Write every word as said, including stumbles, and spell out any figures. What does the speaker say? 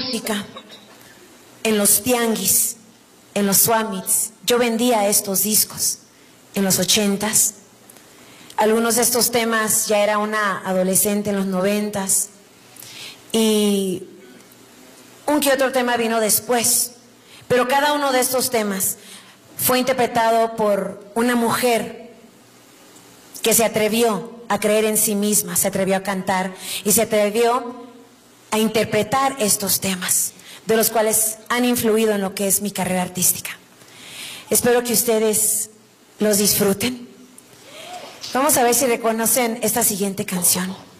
música, en los tianguis, en los swamits. Yo vendía estos discos en los ochentas. Algunos de estos temas ya era una adolescente en los noventas. Y un que otro tema vino después. Pero cada uno de estos temas fue interpretado por una mujer que se atrevió a creer en sí misma, se atrevió a cantar y se atrevió a interpretar estos temas, de los cuales han influido en lo que es mi carrera artística. Espero que ustedes los disfruten. Vamos a ver si reconocen esta siguiente canción.